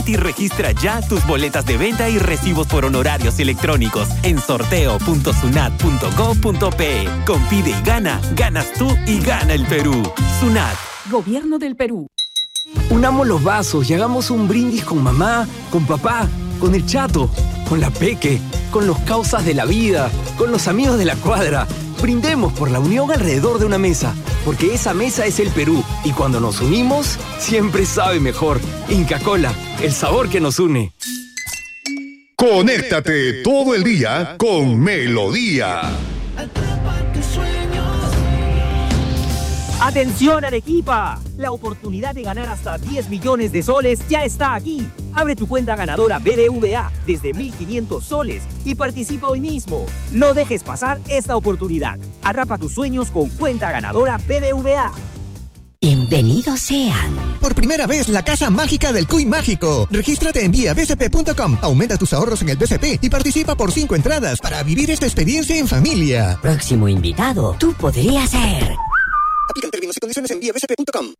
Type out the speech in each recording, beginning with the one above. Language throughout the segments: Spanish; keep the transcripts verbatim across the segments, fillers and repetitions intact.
Y registra ya tus boletas de venta y recibos por honorarios electrónicos en sorteo punto sunat punto gob punto pe. Compide y gana, ganas tú y gana el Perú. Sunat. Gobierno del Perú. Unamos los vasos y hagamos un brindis con mamá, con papá, con el chato, con la peque, con los causas de la vida, con los amigos de la cuadra. Brindemos por la unión alrededor de una mesa, porque esa mesa es el Perú. Y cuando nos unimos, siempre sabe mejor. Inca Kola, el sabor que nos une. Conéctate todo el día con Melodía. ¡Atención, Arequipa! La oportunidad de ganar hasta diez millones de soles ya está aquí. Abre tu cuenta ganadora B B V A desde mil quinientos soles y participa hoy mismo. No dejes pasar esta oportunidad. Atrapa tus sueños con cuenta ganadora B B V A. Bienvenidos sean. Por primera vez, la Casa Mágica del Cuy Mágico. Regístrate en vía b c p punto com. Aumenta tus ahorros en el B C P y participa por cinco entradas para vivir esta experiencia en familia. Próximo invitado, tú podrías ser. Aplican términos y condiciones en vía b c p punto com.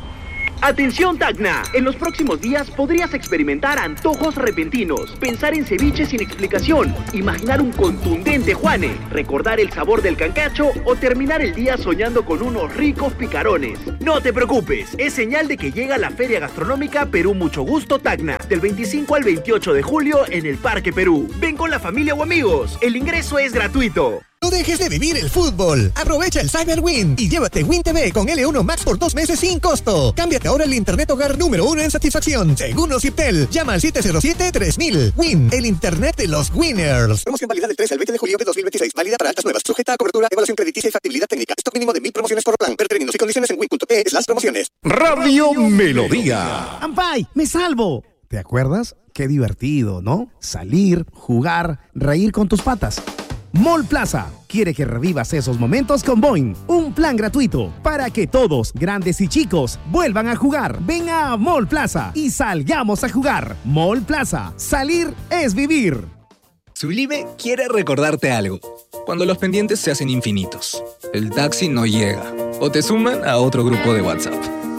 Atención Tacna, en los próximos días podrías experimentar antojos repentinos, pensar en ceviche sin explicación, imaginar un contundente Juane, recordar el sabor del cancacho o terminar el día soñando con unos ricos picarones. No te preocupes, es señal de que llega la Feria Gastronómica Perú Mucho Gusto Tacna, del veinticinco al veintiocho de julio en el Parque Perú. Ven con la familia o amigos, el ingreso es gratuito. No dejes de vivir el fútbol. Aprovecha el Cyber Win y llévate Win T V con L uno Max por dos meses sin costo. Cámbiate ahora el internet hogar número uno en satisfacción. Según Ociptel, llama al siete cero siete tres mil. Win, el internet de los winners. Promoción válida del tres al veinte de julio de dos mil veintiséis. Válida para altas nuevas. Sujeta a cobertura, evaluación crediticia y factibilidad técnica. Stock mínimo de mil promociones por plan. Ver términos y condiciones en win punto pe slash promociones. Radio Melodía. ¡Ampay! ¡Me salvo! ¿Te acuerdas? Qué divertido, ¿no? Salir, jugar, reír con tus patas. Mall Plaza quiere que revivas esos momentos con Boing, un plan gratuito para que todos, grandes y chicos, vuelvan a jugar. Ven a Mall Plaza y salgamos a jugar. Mall Plaza, salir es vivir. Sublime quiere recordarte algo. Cuando los pendientes se hacen infinitos, el taxi no llega o te suman a otro grupo de WhatsApp.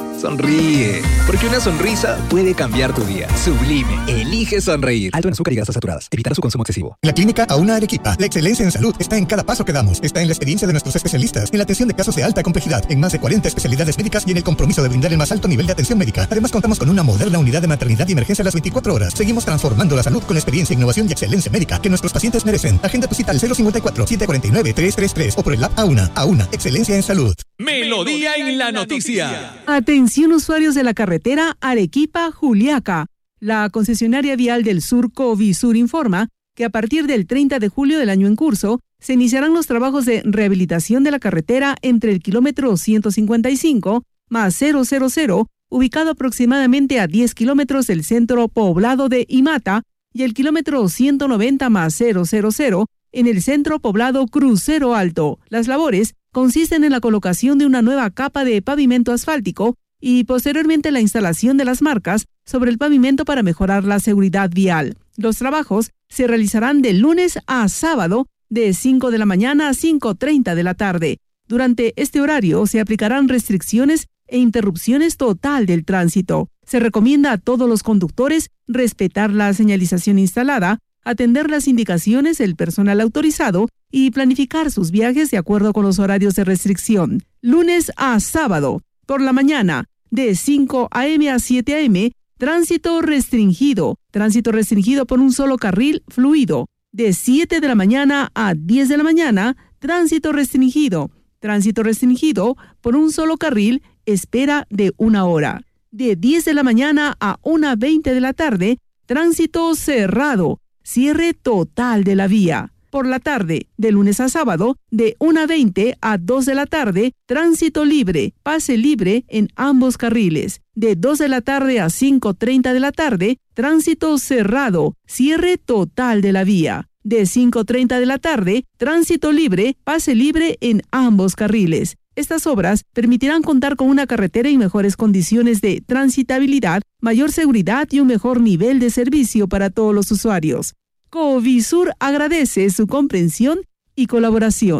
Sonríe, porque una sonrisa puede cambiar tu día. Sublime, elige sonreír. Alto en azúcar y grasas saturadas. Evitar su consumo excesivo. La Clínica Auna Arequipa. La excelencia en salud está en cada paso que damos. Está en la experiencia de nuestros especialistas, en la atención de casos de alta complejidad, en más de cuarenta especialidades médicas y en el compromiso de brindar el más alto nivel de atención médica. Además, contamos con una moderna unidad de maternidad y emergencia a las veinticuatro horas. Seguimos transformando la salud con la experiencia, innovación y excelencia médica que nuestros pacientes merecen. Agenda tu cita al cero cincuenta y cuatro, setecientos cuarenta y nueve, trescientos treinta y tres o por el app Auna. Auna, excelencia en salud. Melodía en la noticia. Atención usuarios de la carretera Arequipa-Juliaca. La concesionaria vial del Sur Covisur informa que a partir del treinta de julio del año en curso se iniciarán los trabajos de rehabilitación de la carretera entre el kilómetro ciento cincuenta y cinco más cero cero cero, ubicado aproximadamente a diez kilómetros del centro poblado de Imata, y el kilómetro ciento noventa más cero cero cero en el centro poblado Crucero Alto. Las labores consisten en la colocación de una nueva capa de pavimento asfáltico y posteriormente la instalación de las marcas sobre el pavimento para mejorar la seguridad vial. Los trabajos se realizarán de lunes a sábado de cinco de la mañana a cinco treinta de la tarde. Durante este horario se aplicarán restricciones e interrupciones total del tránsito. Se recomienda a todos los conductores respetar la señalización instalada, atender las indicaciones del personal autorizado y planificar sus viajes de acuerdo con los horarios de restricción. Lunes a sábado, por la mañana, de cinco a eme a siete a eme, tránsito restringido. Tránsito restringido por un solo carril fluido. De siete de la mañana a diez de la mañana, tránsito restringido. Tránsito restringido por un solo carril, espera de una hora. De diez de la mañana a una veinte de la tarde, tránsito cerrado. Cierre total de la vía. Por la tarde, de lunes a sábado, de una veinte a dos de la tarde, tránsito libre, pase libre en ambos carriles. De dos de la tarde a cinco treinta de la tarde, tránsito cerrado, cierre total de la vía. De cinco treinta de la tarde, tránsito libre, pase libre en ambos carriles. Estas obras permitirán contar con una carretera en mejores condiciones de transitabilidad, mayor seguridad y un mejor nivel de servicio para todos los usuarios. Covisur agradece su comprensión y colaboración.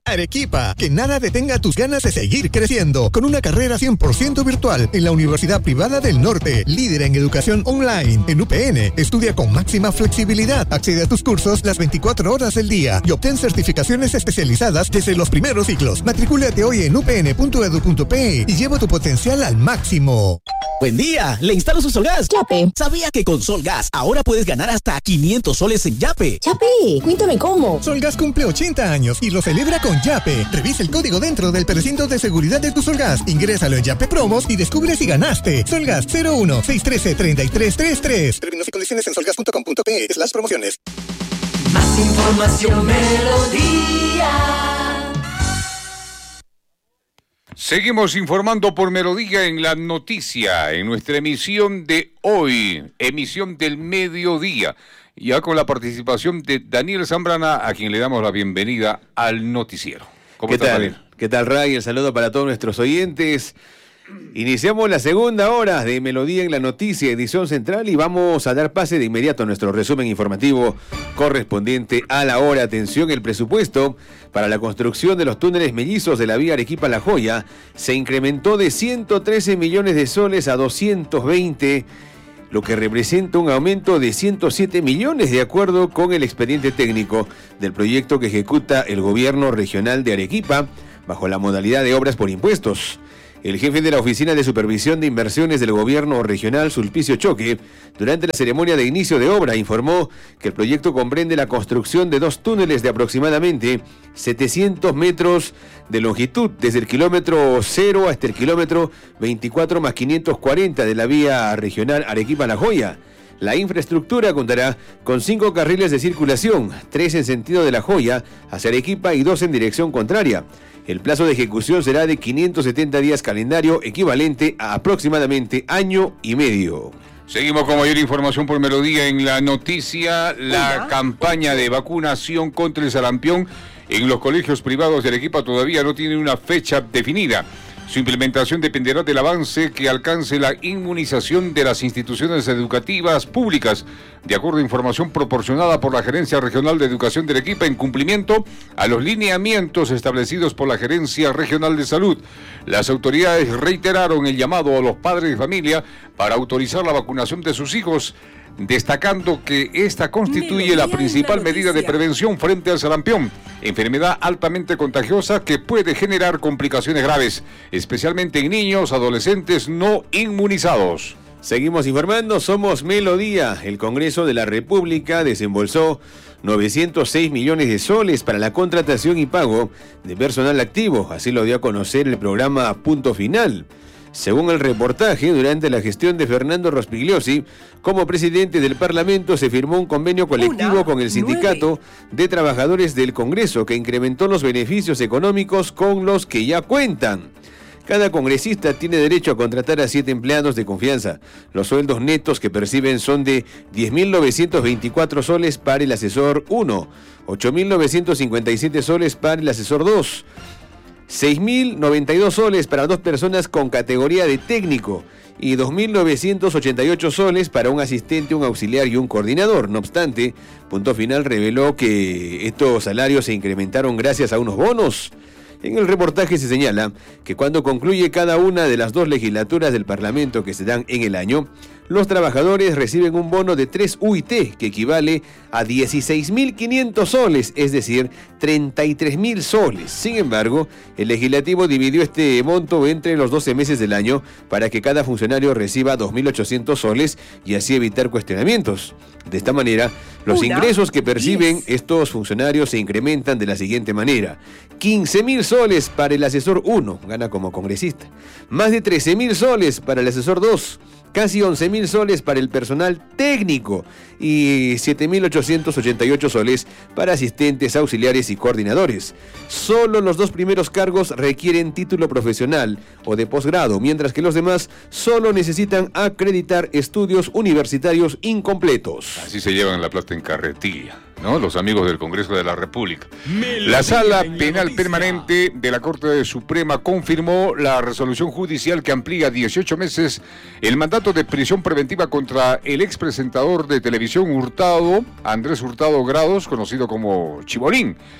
Arequipa, que nada detenga tus ganas de seguir creciendo, con una carrera cien por ciento virtual en la Universidad Privada del Norte, líder en educación online. En U P N, estudia con máxima flexibilidad, accede a tus cursos las veinticuatro horas del día y obtén certificaciones especializadas desde los primeros ciclos. Matricúlate hoy en u p n punto e d u punto p e y lleva tu potencial al máximo. Buen día, le instalo su Solgas. Yape. ¿Sabía que con Solgas ahora puedes ganar hasta quinientos soles en Yape? Yape, cuéntame cómo. Solgas cumple ochenta años y lo celebra con Yape. Revisa el código dentro del precinto de seguridad de tu Solgas. Ingrésalo en Yape Promos y descubre si ganaste. Solgas cero uno seis uno tres tres tres tres tres. Términos y condiciones en solgas punto com punto pe e slash promociones. Más información, Melodía. Seguimos informando por Melodía en la noticia, en nuestra emisión de hoy, emisión del mediodía, ya con la participación de Daniel Zambrana, a quien le damos la bienvenida al noticiero. ¿Cómo ¿Qué estás, tal? Daniel? ¿Qué tal, Ray? El saludo para todos nuestros oyentes. Iniciamos la segunda hora de Melodía en la noticia, edición central, y vamos a dar pase de inmediato a nuestro resumen informativo correspondiente a la hora. Atención, el presupuesto para la construcción de los túneles mellizos de la vía Arequipa-La Joya se incrementó de ciento trece millones de soles a doscientos veinte, lo que representa un aumento de ciento siete millones de acuerdo con el expediente técnico del proyecto que ejecuta el gobierno regional de Arequipa bajo la modalidad de obras por impuestos. El jefe de la Oficina de Supervisión de Inversiones del Gobierno Regional, Sulpicio Choque, durante la ceremonia de inicio de obra, informó que el proyecto comprende la construcción de dos túneles de aproximadamente setecientos metros de longitud, desde el kilómetro cero hasta el kilómetro veinticuatro más quinientos cuarenta de la vía regional Arequipa-La Joya. La infraestructura contará con cinco carriles de circulación, tres en sentido de La Joya hacia Arequipa y dos en dirección contraria. El plazo de ejecución será de quinientos setenta días calendario, equivalente a aproximadamente año y medio. Seguimos con mayor información por Melodía en la noticia. La Hola. campaña de vacunación contra el sarampión en los colegios privados de Arequipa todavía no tiene una fecha definida. Su implementación dependerá del avance que alcance la inmunización de las instituciones educativas públicas, de acuerdo a información proporcionada por la Gerencia Regional de Educación de Arequipa en cumplimiento a los lineamientos establecidos por la Gerencia Regional de Salud. Las autoridades reiteraron el llamado a los padres de familia para autorizar la vacunación de sus hijos, destacando que esta constituye la principal medida de prevención frente al sarampión, enfermedad altamente contagiosa que puede generar complicaciones graves, especialmente en niños, adolescentes no inmunizados. Seguimos informando, somos Melodía. El Congreso de la República desembolsó novecientos seis millones de soles para la contratación y pago de personal activo, así lo dio a conocer el programa Punto Final. Según el reportaje, durante la gestión de Fernando Rospigliosi, como presidente del Parlamento, se firmó un convenio colectivo Una, con el Sindicato nueve. de Trabajadores del Congreso, que incrementó los beneficios económicos con los que ya cuentan. Cada congresista tiene derecho a contratar a siete empleados de confianza. Los sueldos netos que perciben son de diez mil novecientos veinticuatro soles para el asesor uno, ocho mil novecientos cincuenta y siete soles para el asesor dos, seis mil noventa y dos soles para dos personas con categoría de técnico y dos mil novecientos ochenta y ocho soles para un asistente, un auxiliar y un coordinador. No obstante, Punto Final reveló que estos salarios se incrementaron gracias a unos bonos. En el reportaje se señala que cuando concluye cada una de las dos legislaturas del Parlamento que se dan en el año, los trabajadores reciben un bono de tres U I T, que equivale a dieciséis mil quinientos soles, es decir, treinta y tres mil soles. Sin embargo, el legislativo dividió este monto entre los doce meses del año para que cada funcionario reciba dos mil ochocientos soles y así evitar cuestionamientos. De esta manera, los Una, ingresos que perciben diez. estos funcionarios se incrementan de la siguiente manera: quince mil soles para el asesor uno, gana como congresista, más de trece mil soles para el asesor dos, casi once mil soles para el personal técnico y siete mil ochocientos ochenta y ocho soles para asistentes, auxiliares y coordinadores. Solo los dos primeros cargos requieren título profesional o de posgrado, mientras que los demás solo necesitan acreditar estudios universitarios incompletos. Así se llevan la plata en carretilla, ¿no? Los amigos del Congreso de la República. La Sala Penal Permanente de la Corte Suprema confirmó la resolución judicial que amplía dieciocho meses el mandato de prisión preventiva contra el expresentador de televisión Hurtado, Andrés Hurtado Grados, conocido como Chibolín.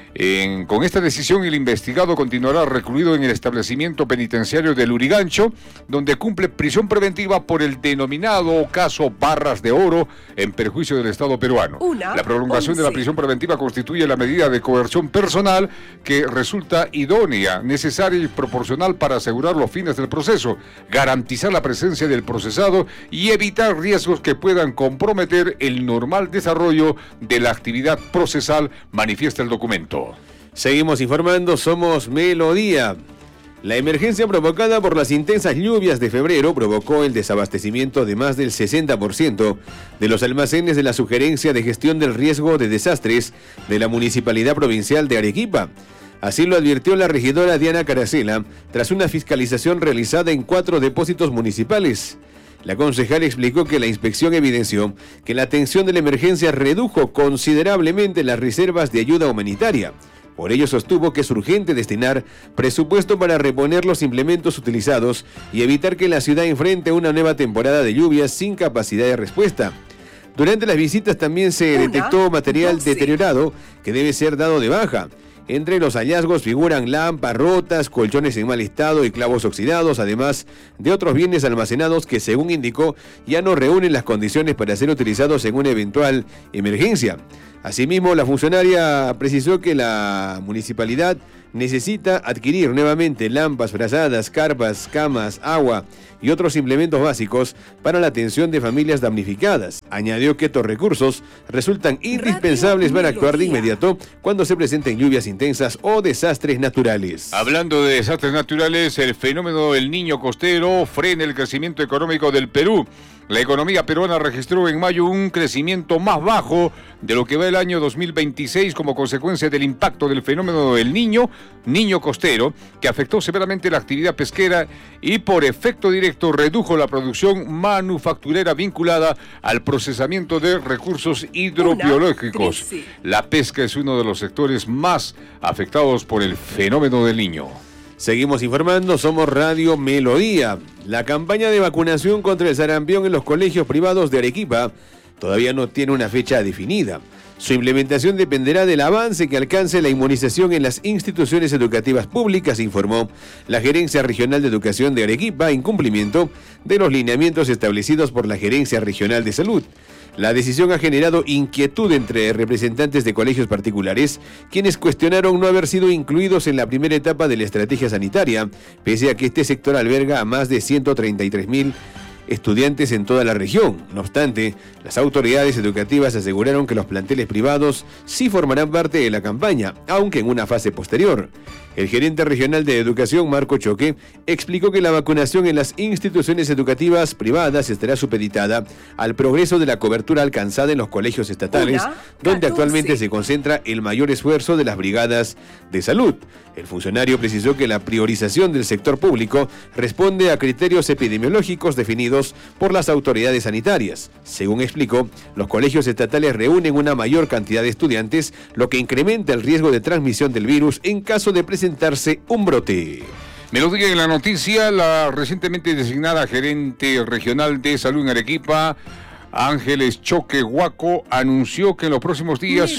En, con esta decisión, el investigado continuará recluido en el establecimiento penitenciario del Lurigancho, donde cumple prisión preventiva por el denominado caso Barras de Oro en perjuicio del Estado peruano. Una, la prolongación once. de la prisión preventiva constituye la medida de coerción personal que resulta idónea, necesaria y proporcional para asegurar los fines del proceso, garantizar la presencia del procesado y evitar riesgos que puedan comprometer el normal desarrollo de la actividad procesal, manifiesta el documento. Seguimos informando, somos Melodía. La emergencia provocada por las intensas lluvias de febrero provocó el desabastecimiento de más del sesenta por ciento de los almacenes de la Sugerencia de Gestión del Riesgo de Desastres de la Municipalidad Provincial de Arequipa. Así lo advirtió la regidora Diana Caracela tras una fiscalización realizada en cuatro depósitos municipales. La concejal explicó que la inspección evidenció que la atención de la emergencia redujo considerablemente las reservas de ayuda humanitaria. Por ello sostuvo que es urgente destinar presupuesto para reponer los implementos utilizados y evitar que la ciudad enfrente una nueva temporada de lluvias sin capacidad de respuesta. Durante las visitas también se detectó material deteriorado que debe ser dado de baja. Entre los hallazgos figuran lámparas rotas, colchones en mal estado y clavos oxidados, además de otros bienes almacenados que, según indicó, ya no reúnen las condiciones para ser utilizados en una eventual emergencia. Asimismo, la funcionaria precisó que la municipalidad necesita adquirir nuevamente lámparas, frazadas, carpas, camas, agua y otros implementos básicos para la atención de familias damnificadas. Añadió que estos recursos resultan indispensables para actuar de inmediato cuando se presenten lluvias intensas o desastres naturales. Hablando de desastres naturales, el fenómeno del Niño costero frena el crecimiento económico del Perú. La economía peruana registró en mayo un crecimiento más bajo de lo que va el año dos mil veintiséis como consecuencia del impacto del fenómeno del Niño, Niño costero, que afectó severamente la actividad pesquera y por efecto directo redujo la producción manufacturera vinculada al procesamiento de recursos hidrobiológicos. La pesca es uno de los sectores más afectados por el fenómeno del Niño. Seguimos informando, somos Radio Melodía. La campaña de vacunación contra el sarampión en los colegios privados de Arequipa todavía no tiene una fecha definida. Su implementación dependerá del avance que alcance la inmunización en las instituciones educativas públicas, informó la Gerencia Regional de Educación de Arequipa en cumplimiento de los lineamientos establecidos por la Gerencia Regional de Salud. La decisión ha generado inquietud entre representantes de colegios particulares, quienes cuestionaron no haber sido incluidos en la primera etapa de la estrategia sanitaria, pese a que este sector alberga a más de ciento treinta y tres mil estudiantes en toda la región. No obstante, las autoridades educativas aseguraron que los planteles privados sí formarán parte de la campaña, aunque en una fase posterior. El gerente regional de educación, Marco Choque, explicó que la vacunación en las instituciones educativas privadas estará supeditada al progreso de la cobertura alcanzada en los colegios estatales, Una, donde actualmente se concentra el mayor esfuerzo de las brigadas de salud. El funcionario precisó que la priorización del sector público responde a criterios epidemiológicos definidos por las autoridades sanitarias. Según explicó, los colegios estatales reúnen una mayor cantidad de estudiantes, lo que incrementa el riesgo de transmisión del virus en caso de presentarse un brote. Melodía en la noticia, la recientemente designada gerente regional de salud en Arequipa, Ángeles Choque Huaco, anunció que en los próximos días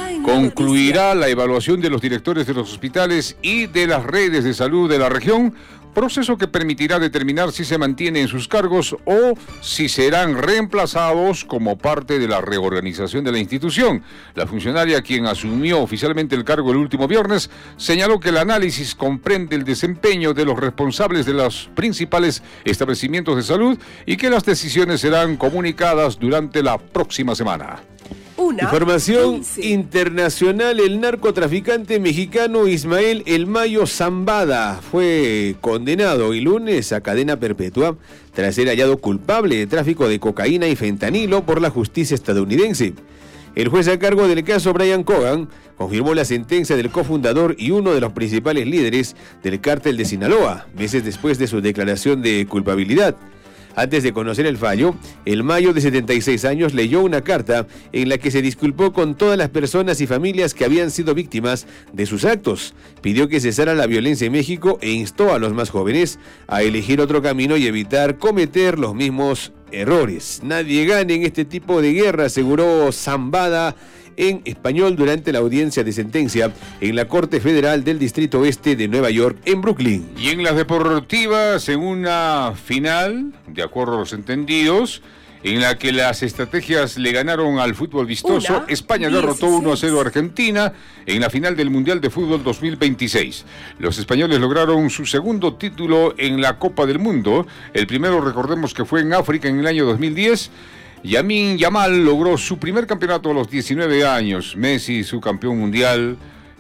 concluirá la evaluación de los directores de los hospitales y de las redes de salud de la región, proceso que permitirá determinar si se mantienen en sus cargos o si serán reemplazados como parte de la reorganización de la institución. La funcionaria, quien asumió oficialmente el cargo el último viernes, señaló que el análisis comprende el desempeño de los responsables de los principales establecimientos de salud y que las decisiones serán comunicadas durante la próxima semana. Una, Información quince. Internacional, el narcotraficante mexicano Ismael El Mayo Zambada fue condenado el lunes a cadena perpetua tras ser hallado culpable de tráfico de cocaína y fentanilo por la justicia estadounidense. El juez a cargo del caso, Brian Cogan, confirmó la sentencia del cofundador y uno de los principales líderes del cártel de Sinaloa, meses después de su declaración de culpabilidad. Antes de conocer el fallo, El Mayo, de setenta y seis años, leyó una carta en la que se disculpó con todas las personas y familias que habían sido víctimas de sus actos. Pidió que cesara la violencia en México e instó a los más jóvenes a elegir otro camino y evitar cometer los mismos errores. Nadie gana en este tipo de guerra, aseguró Zambada en español durante la audiencia de sentencia en la Corte Federal del Distrito Oeste de Nueva York en Brooklyn. Y en las deportivas, en una final, de acuerdo a los entendidos, en la que las estrategias le ganaron al fútbol vistoso, Una, España derrotó uno a cero a Argentina en la final del Mundial de Fútbol dos mil veintiséis. Los españoles lograron su segundo título en la Copa del Mundo. El primero, recordemos que fue en África en el año dos mil diez. Lamine Yamal logró su primer campeonato a los diecinueve años. Messi, su campeón mundial,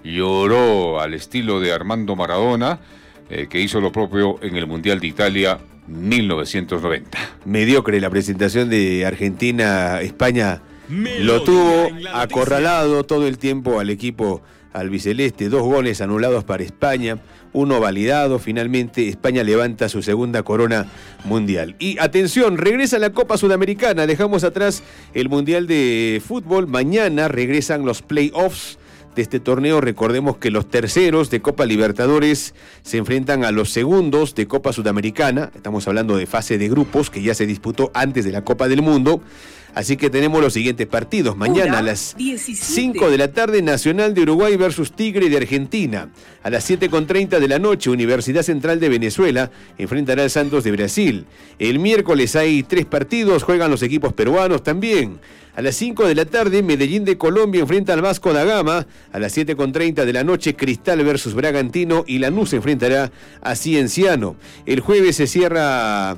lloró al estilo de Armando Maradona, eh, que hizo lo propio en el Mundial de Italia mil novecientos noventa. Mediocre la presentación de Argentina. España lo tuvo acorralado todo el tiempo al equipo albiceleste. Dos goles anulados para España, uno validado. Finalmente España levanta su segunda corona mundial. Y atención, regresa la Copa Sudamericana. Dejamos atrás el Mundial de Fútbol. Mañana regresan los playoffs de este torneo. Recordemos que los terceros de Copa Libertadores se enfrentan a los segundos de Copa Sudamericana. Estamos hablando de fase de grupos que ya se disputó antes de la Copa del Mundo. Así que tenemos los siguientes partidos. Mañana a las cinco de la tarde, Nacional de Uruguay versus Tigre de Argentina. A las siete con treinta de la noche, Universidad Central de Venezuela enfrentará al Santos de Brasil. El miércoles hay tres partidos, juegan los equipos peruanos también. A las cinco de la tarde, Medellín de Colombia enfrenta al Vasco da Gama. A las siete con treinta de la noche, Cristal versus Bragantino y Lanús se enfrentará a Cienciano. El jueves se cierra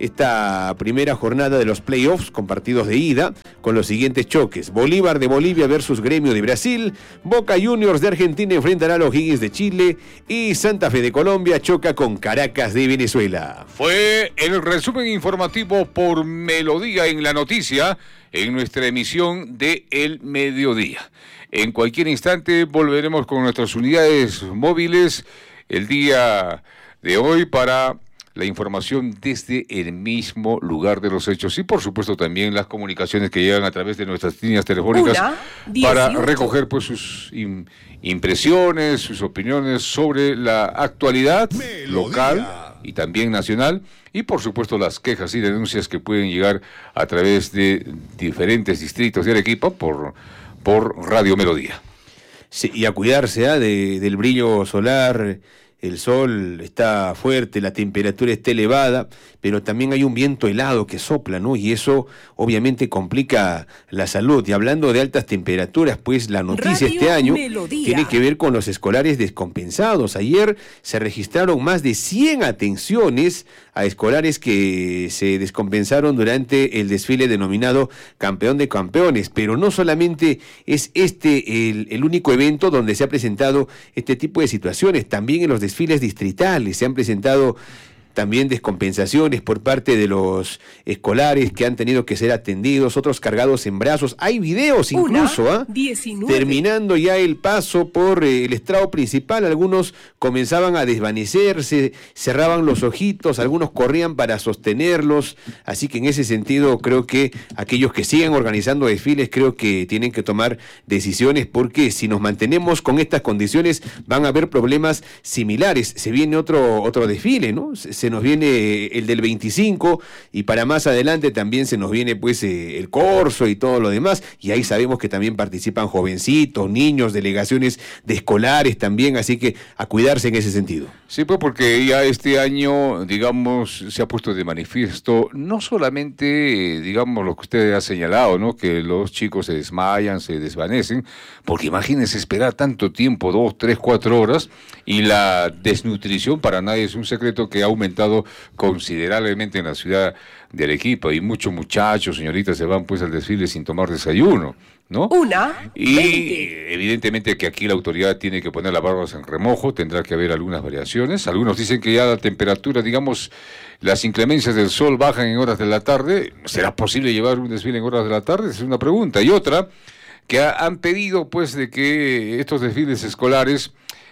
esta primera jornada de los playoffs con partidos de ida con los siguientes choques: Bolívar de Bolivia versus Gremio de Brasil, Boca Juniors de Argentina enfrentará a los Higgins de Chile y Santa Fe de Colombia choca con Caracas de Venezuela. Fue el resumen informativo por Melodía en la Noticia en nuestra emisión de El Mediodía. En cualquier instante volveremos con nuestras unidades móviles el día de hoy para la información desde el mismo lugar de los hechos y por supuesto también las comunicaciones que llegan a través de nuestras líneas telefónicas para recoger pues sus im- impresiones, sus opiniones sobre la actualidad Melodía local y también nacional y por supuesto las quejas y denuncias que pueden llegar a través de diferentes distritos de Arequipa por, por Radio Melodía. Sí, y a cuidarse ¿eh? de, del brillo solar. El sol está fuerte, la temperatura está elevada, pero también hay un viento helado que sopla, ¿no? Y eso obviamente complica la salud. Y hablando de altas temperaturas, pues la noticia Radio este año Melodía tiene que ver con los escolares descompensados. Ayer se registraron más de cien atenciones a escolares que se descompensaron durante el desfile denominado Campeón de Campeones. Pero no solamente es este el, el único evento donde se ha presentado este tipo de situaciones, también en los desfiles distritales se han presentado también descompensaciones por parte de los escolares que han tenido que ser atendidos, otros cargados en brazos. Hay videos incluso, ¿ah? ¿eh? Terminando ya el paso por eh, el estrado principal, algunos comenzaban a desvanecerse, cerraban los ojitos, algunos corrían para sostenerlos. Así que en ese sentido creo que aquellos que siguen organizando desfiles creo que tienen que tomar decisiones, porque si nos mantenemos con estas condiciones van a haber problemas similares. Se viene otro, otro desfile, ¿no? Se Se nos viene el del veinticinco y para más adelante también se nos viene pues eh, el corso y todo lo demás, y ahí sabemos que también participan jovencitos, niños, delegaciones de escolares también, así que a cuidarse en ese sentido. Sí, pues porque ya este año, digamos, se ha puesto de manifiesto no solamente, digamos, lo que usted ha señalado, ¿no? Que los chicos se desmayan, se desvanecen, porque imagínense esperar tanto tiempo, dos, tres, cuatro horas, y la desnutrición para nadie es un secreto que ha aumentado considerablemente en la ciudad de Arequipa, y muchos muchachos, señoritas, se van pues al desfile sin tomar desayuno, ¿no? Una, y veinte. Evidentemente que aquí la autoridad tiene que poner las barbas en remojo, tendrá que haber algunas variaciones. Algunos dicen que ya la temperatura, digamos, las inclemencias del sol bajan en horas de la tarde. ¿Será posible llevar un desfile en horas de la tarde? Esa es una pregunta. Y otra, que ha, han pedido pues de que estos desfiles escolares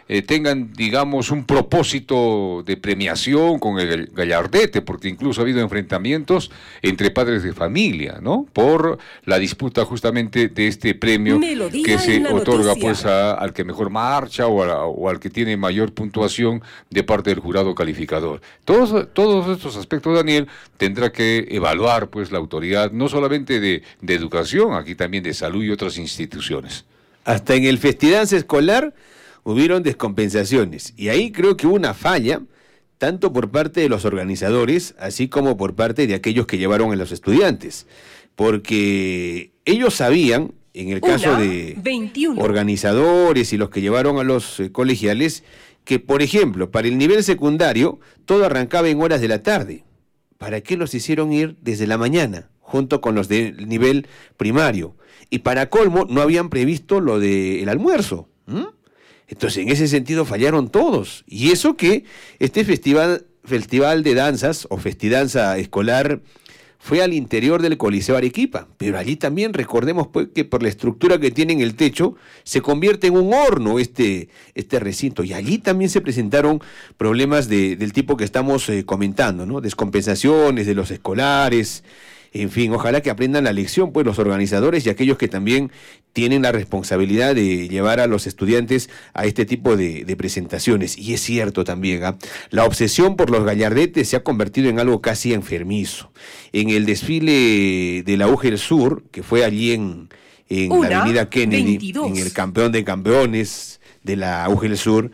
eh, tengan, digamos, un propósito de premiación con el gallardete, porque incluso ha habido enfrentamientos entre padres de familia, ¿no? Por la disputa justamente de este premio Melodía que se otorga noticia. pues a, al que mejor marcha o, a, o al que tiene mayor puntuación de parte del jurado calificador. Todos, todos estos aspectos, Daniel, tendrá que evaluar pues la autoridad, no solamente de, de educación, aquí también de salud y otras instituciones. Hasta en el Festidance escolar hubieron descompensaciones y ahí creo que hubo una falla tanto por parte de los organizadores así como por parte de aquellos que llevaron a los estudiantes, porque ellos sabían, en el caso Una, de veintiuno. organizadores y los que llevaron a los eh, colegiales, que por ejemplo para el nivel secundario todo arrancaba en horas de la tarde. ¿Para qué los hicieron ir desde la mañana junto con los del nivel primario? Y para colmo no habían previsto lo del almuerzo. ¿Mm? Entonces, en ese sentido fallaron todos. Y eso que este festival, festival de danzas o festidanza escolar fue al interior del Coliseo Arequipa. Pero allí también recordemos pues, que por la estructura que tiene en el techo se convierte en un horno este, este recinto. Y allí también se presentaron problemas de, del tipo que estamos eh, comentando, ¿no? Descompensaciones de los escolares. En fin, ojalá que aprendan la lección, pues, los organizadores y aquellos que también tienen la responsabilidad de llevar a los estudiantes a este tipo de, de presentaciones. Y es cierto también, ¿eh? La obsesión por los gallardetes se ha convertido en algo casi enfermizo. En el desfile de la U G E L Sur, que fue allí en, en Una, la avenida Kennedy, veintidós. en el campeón de campeones de la U G E L Sur,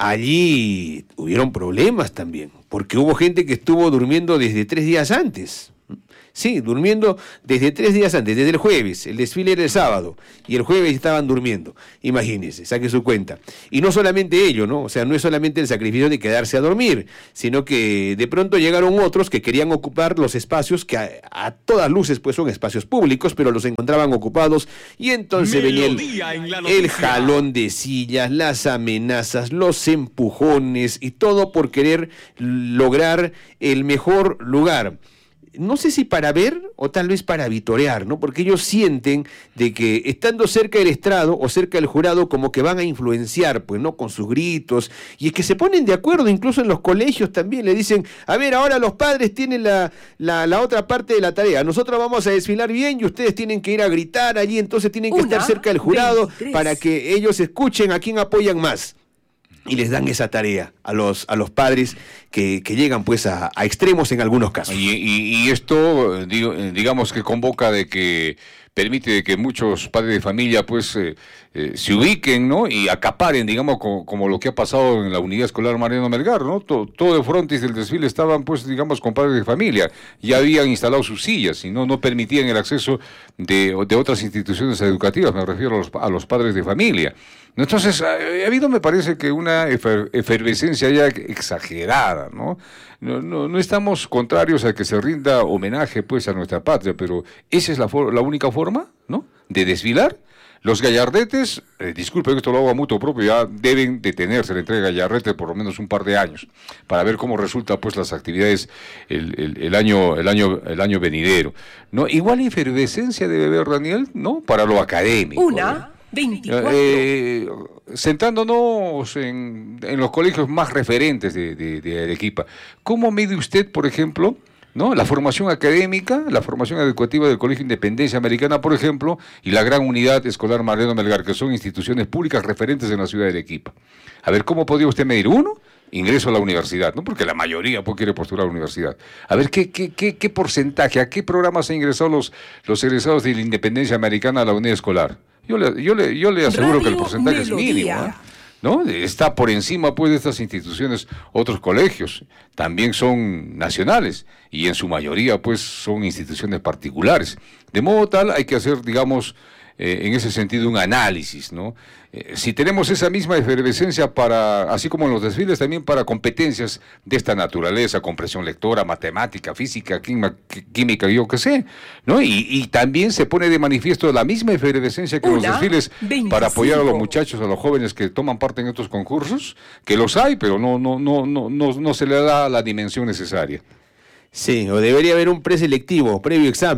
allí hubieron problemas también, porque hubo gente que estuvo durmiendo desde tres días antes. Sí, durmiendo desde tres días antes, desde el jueves. El desfile era el sábado y el jueves estaban durmiendo. Imagínense, saque su cuenta. Y no solamente ello, ¿no? O sea, no es solamente el sacrificio de quedarse a dormir, sino que de pronto llegaron otros que querían ocupar los espacios que a, a todas luces pues son espacios públicos, pero los encontraban ocupados y entonces venía el, el jalón de sillas, las amenazas, los empujones y todo por querer lograr el mejor lugar. No sé si para ver o tal vez para vitorear, ¿no? Porque ellos sienten de que estando cerca del estrado o cerca del jurado como que van a influenciar, pues, ¿no? Con sus gritos. Y es que se ponen de acuerdo, incluso en los colegios también le dicen, a ver, ahora los padres tienen la, la, la otra parte de la tarea. Nosotros vamos a desfilar bien y ustedes tienen que ir a gritar allí, entonces tienen que Una, estar cerca del jurado veintitrés. para que ellos escuchen a quién apoyan más. Y les dan esa tarea a los, a los padres que, que llegan pues a, a extremos en algunos casos. Y, y, y esto, digo, digamos que convoca de que permite de que muchos padres de familia pues eh, eh, se ubiquen, ¿no? Y acaparen, digamos, como, como lo que ha pasado en la unidad escolar Mariano Melgar, ¿no? Todo, todo el frontis del desfile estaban pues, digamos, con padres de familia. Ya habían instalado sus sillas y no, no permitían el acceso de, de otras instituciones educativas, me refiero a los, a los padres de familia. Entonces, ha habido, me parece que una efer, efervescencia ya exagerada, ¿no? No, no, no estamos contrarios a que se rinda homenaje, pues, a nuestra patria, pero esa es la, for, la única forma, ¿no?, de desfilar. Los gallardetes, eh, disculpen que esto lo hago a mutuo propio, ya deben detenerse la entrega de gallardetes por lo menos un par de años, para ver cómo resulta, pues, las actividades el, el, el año, el año, el año venidero, ¿no? Igual efervescencia debe haber, Daniel, ¿no?, para lo académico, Una. ¿no? veinticuatro. Eh, centrándonos en, en los colegios más referentes de, de, de Arequipa, ¿cómo mide usted, por ejemplo, ¿no?, la formación académica, la formación educativa del Colegio Independencia Americana, por ejemplo, y la gran unidad escolar Mariano Melgar, que son instituciones públicas referentes en la ciudad de Arequipa? A ver, ¿cómo podría usted medir? Uno, ingreso a la universidad, ¿no? Porque la mayoría pues, quiere postular a la universidad. A ver, ¿qué, qué, qué, qué porcentaje, a qué programas han ingresado los, los egresados de la Independencia Americana a la unidad escolar? Yo le, yo le, yo le aseguro Radio que el porcentaje Melodía. Es mínimo, ¿eh? ¿No? Está por encima pues de estas instituciones otros colegios, también son nacionales y en su mayoría pues son instituciones particulares. De modo tal hay que hacer, digamos, eh, en ese sentido un análisis, ¿no? Eh, si tenemos esa misma efervescencia para, así como en los desfiles, también para competencias de esta naturaleza, comprensión lectora, matemática, física, química, química yo qué sé, ¿no? Y, y también se pone de manifiesto la misma efervescencia que en los desfiles veinticinco. Para apoyar a los muchachos, a los jóvenes que toman parte en estos concursos, que los hay, pero no, no, no, no, no, no se le da la dimensión necesaria. Sí, o debería haber un preselectivo, previo examen,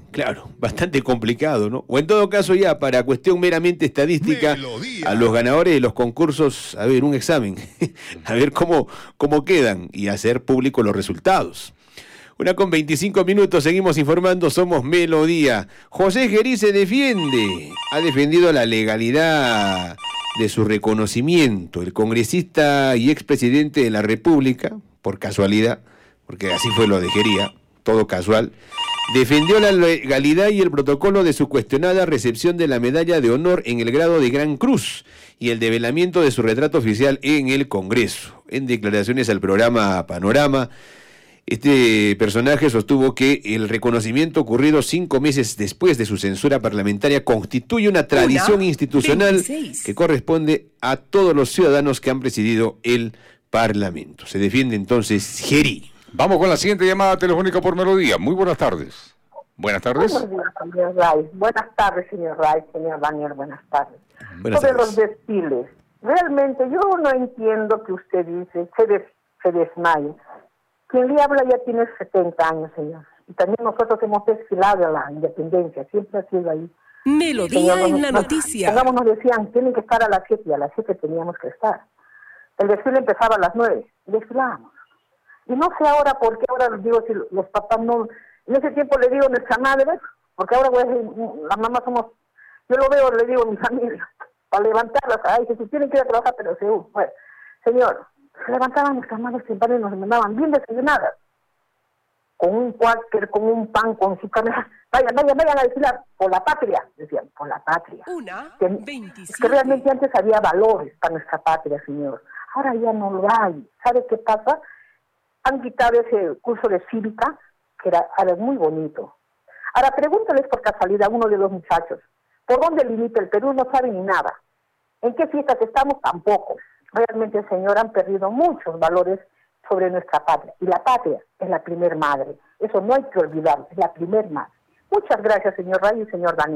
Claro, bastante complicado, ¿no? O en todo caso ya, para cuestión meramente estadística, Melodía. A los ganadores de los concursos, a ver, un examen, a ver cómo, cómo quedan y hacer públicos los resultados. Una con veinticinco minutos, seguimos informando, somos Melodía. José Gerí se defiende, ha defendido la legalidad de su reconocimiento. El congresista y expresidente de la República, por casualidad, porque así fue lo de Gería, todo casual, defendió la legalidad y el protocolo de su cuestionada recepción de la medalla de honor en el grado de Gran Cruz y el develamiento de su retrato oficial en el Congreso. En declaraciones al programa Panorama, este personaje sostuvo que el reconocimiento ocurrido cinco meses después de su censura parlamentaria constituye una tradición una, institucional veintiséis. Que corresponde a todos los ciudadanos que han presidido el Parlamento. Se defiende entonces Gerí. Vamos con la siguiente llamada telefónica por Melodía. Muy buenas tardes. Buenas tardes. Buenos días, señor Ray. Buenas tardes, señor Ray, señor Daniel. Buenas tardes. Buenas Sobre tardes. los desfiles. Realmente yo no entiendo que usted dice, se, des, se desmaye. Quien le habla ya tiene setenta años, señor. Y también nosotros hemos desfilado a la independencia. Siempre ha sido ahí. Melodía señor, en la nos, noticia. Pongamos, nos decían, tienen que estar a las siete y a las siete teníamos que estar. El desfile empezaba a las nueve. Desfilábamos. Y no sé ahora por qué ahora les digo si los papás no... En ese tiempo le digo a nuestra madre, porque ahora pues, las mamás somos... Yo lo veo, le digo a mi familia, para levantarlas, ay, que si tienen que ir a trabajar, pero seguro. Bueno, señor, se levantaban nuestras madres temprano y nos mandaban bien desayunadas, con un cuáquer, con un pan, con su camisa. Vayan, vayan, vayan a desfilar, por la patria, decían, por la patria. Una, que, veintisiete. Es que realmente antes había valores para nuestra patria, señor. Ahora ya no lo hay. ¿Sabe qué pasa? Han quitado ese curso de cívica, que era, era muy bonito. Ahora, pregúntales por casualidad a uno de los muchachos, ¿por dónde limita el Perú? No sabe ni nada. ¿En qué fiestas estamos? Tampoco. Realmente, señor, han perdido muchos valores sobre nuestra patria. Y la patria es la primer madre. Eso no hay que olvidarlo, es la primer madre. Muchas gracias, señor Ray y señor Daniel.